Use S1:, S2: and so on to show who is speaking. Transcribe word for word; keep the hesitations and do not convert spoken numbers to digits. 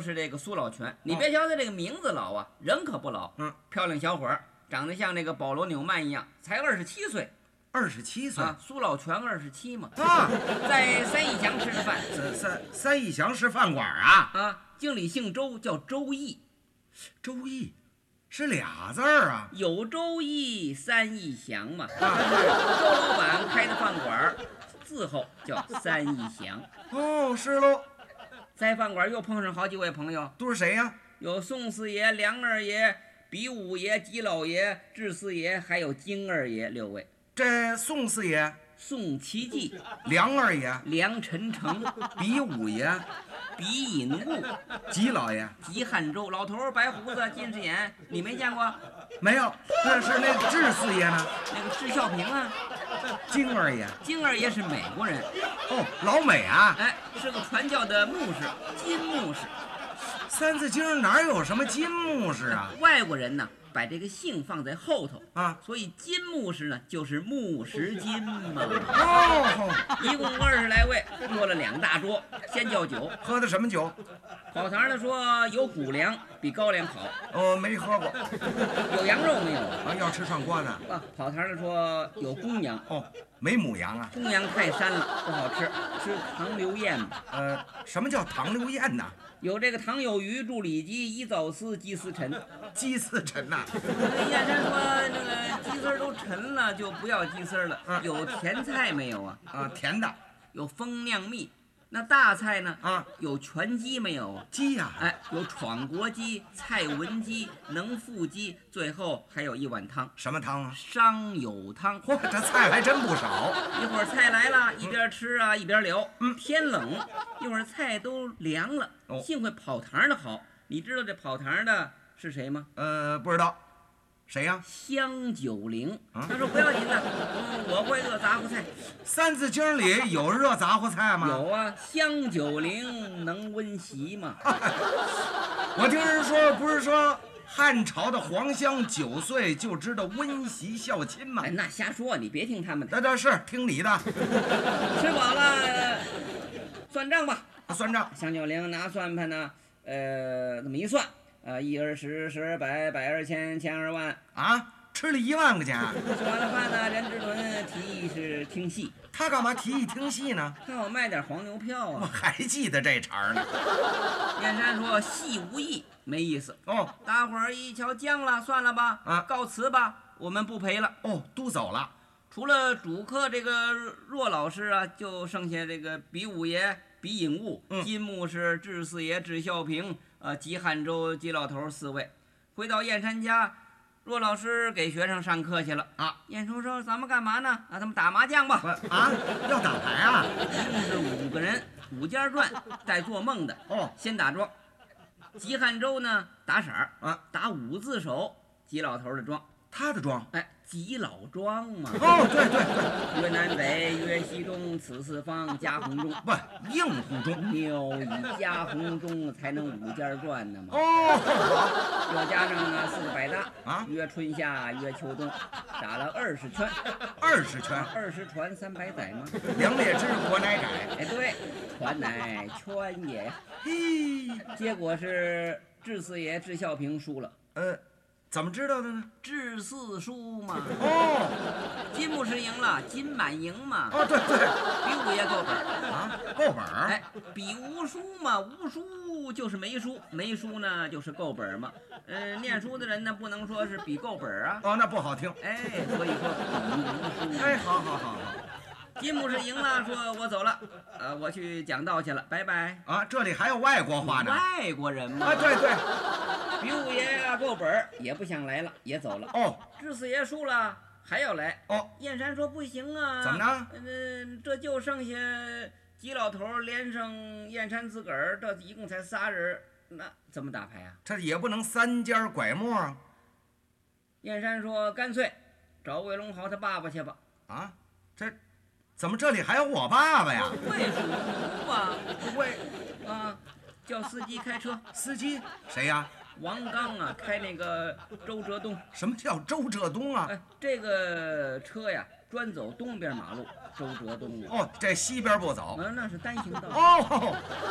S1: 就是这个苏老全。你别瞧他这个名字老啊，人可不老。
S2: 嗯，
S1: 漂亮小伙儿，长得像这个保罗纽曼一样，才二十七岁。
S2: 二十七岁
S1: 啊，苏老全二十七嘛。
S2: 啊，
S1: 在三义祥吃的饭。
S2: 三三三义祥是饭馆啊。
S1: 啊，经理姓周，叫周义。
S2: 周义是俩字儿啊。
S1: 有周义，三义祥嘛。他是周老板开的饭馆，字后叫三义祥。
S2: 哦，是喽。
S1: 在饭馆又碰上好几位朋友，
S2: 都是谁呀？
S1: 有宋四爷、梁二爷、比武爷、吉老爷、智四爷，还有金二爷六位。
S2: 这宋四爷、
S1: 宋奇迹、
S2: 梁二爷、
S1: 梁晨成、
S2: 比五爷、
S1: 比隐悟、
S2: 吉老爷、
S1: 吉汉周，老头白胡子，近视眼，你没见过？
S2: 没有。那是那个智四爷呢？
S1: 那个智孝平啊。
S2: 金二爷。
S1: 金二爷是美国人。
S2: 哦，老美啊。
S1: 哎，是个传教的牧师，金牧师。
S2: 三字经哪有什么金牧师啊？
S1: 外国人呢，把这个姓放在后头
S2: 啊，
S1: 所以金牧师呢就是牧石金嘛。
S2: 哦，
S1: 一共二十来位，坐了两大桌，先叫酒。
S2: 喝的什么酒？
S1: 跑堂的说有谷粮，比高粱好。
S2: 哦，没喝过。
S1: 有羊肉没有？
S2: 啊，要吃涮锅子。
S1: 啊，跑堂的说有公羊。
S2: 哦，没母羊啊。
S1: 公羊太膻了，不好吃，吃糖溜燕吧。
S2: 呃，什么叫糖溜燕呢？
S1: 有这个糖有鱼、猪里脊、伊枣丝、鸡丝陈。
S2: 鸡丝陈呐。
S1: 燕山说这个鸡丝都陈了，就不要鸡丝了。
S2: 嗯、
S1: 有甜菜没有啊？
S2: 啊，甜的。
S1: 有蜂酿蜜。那大菜呢？
S2: 啊，
S1: 有全鸡没有啊？
S2: 鸡呀、啊，
S1: 哎，有闯国鸡、蔡文鸡、能腹鸡，最后还有一碗汤。
S2: 什么汤啊？
S1: 商友汤。
S2: 嚯，这菜还真不少。
S1: 一会儿菜来了，一边吃啊一边聊。嗯，天冷，一会儿菜都凉了。哦，幸亏跑堂的好。你知道这跑堂的是谁吗？
S2: 呃，不知道。谁呀？
S1: 香九龄。他说不要紧的，嗯，我会热杂烩菜。
S2: 三字经里有热杂烩菜吗？
S1: 有啊，香九龄能温席嘛。
S2: 我听人说，不是说汉朝的黄香九岁就知道温席孝亲吗？
S1: 哎，那瞎说，你别听他们的。
S2: 那那是听你的。
S1: 吃饱了，算账吧。
S2: 算账。
S1: 香九龄拿算盘呢，呃，这么一算。啊，一二十，十二百，百二千，千二万
S2: 啊！吃了一万块钱。
S1: 吃完了饭呢，任志伦提议是听戏。
S2: 他干嘛提议听戏呢？
S1: 看我卖点黄牛票啊！
S2: 我还记得这茬呢。
S1: 燕山说戏无益，没意思。
S2: 哦，
S1: 大伙儿一瞧僵了，算了吧，啊，告辞吧，我们不赔了。
S2: 哦，都走了。
S1: 除了主客这个骆老师啊，就剩下这个比武爷、比隐悟、嗯、金牧师、智四爷、智孝平。呃，吉汉周、吉老头四位，回到燕山家，骆老师给学生上课去了啊。燕叔说：“咱们干嘛呢？啊，咱们打麻将吧。”
S2: 啊，要打牌啊？
S1: 一共是五个人，五家转，带做梦的。哦，先打庄。吉汉周呢打骰儿啊，打五字手，吉老头的庄。
S2: 他的庄？
S1: 哎，吉老庄嘛。
S2: 哦，对对对，
S1: 曰南北，曰西东，此四方，加红中。
S2: 不，应乎中。
S1: 牛以加红中才能五家转呢嘛。
S2: 哦，
S1: 又加上呢四个百搭
S2: 啊，
S1: 曰春夏，曰秋冬，打了二十圈。
S2: 二十圈，
S1: 二十传三百载吗？
S2: 良烈之国乃改。
S1: 哎，对，传乃圈也。
S2: 嘿，
S1: 结果是智四爷智孝平输了。
S2: 呃。怎么知道的呢？
S1: 智四输嘛。
S2: 哦，
S1: 金牧师赢了，金满赢嘛。
S2: 哦，对对，
S1: 比武爷够本
S2: 啊，够本。
S1: 哎，比无输嘛，无输就是没输，没输呢就是够本嘛。呃，念书的人呢不能说是比够本啊。
S2: 哦，那不好听。
S1: 哎，所以说比无输。
S2: 哎，好好好好。
S1: 金牧师赢了，说我走了，呃，我去讲道去了，拜拜。
S2: 啊，这里还有外国话呢。
S1: 外国人嘛。
S2: 啊，对对。
S1: 比武爷呀够本儿，也不想来了，也走了。
S2: 哦，
S1: 智四爷输了，还要来。
S2: 哦，
S1: 燕山说不行啊。
S2: 怎么着？
S1: 嗯、呃，这就剩下吉老头连上燕山自个儿，这一共才仨人，那怎么打牌啊？
S2: 这也不能三家拐磨啊。
S1: 燕山说干脆找魏龙豪他爸爸去吧。
S2: 啊，这怎么这里还有我爸爸呀？
S1: 会数啊？不会啊？叫司机开车。
S2: 司机谁呀？
S1: 王刚啊，开那个周哲东。
S2: 什么叫周哲东啊？
S1: 哎，这个车呀，专走东边马路，周哲东。
S2: 哦，这西边不走。
S1: 嗯，那是单行道。
S2: 哦。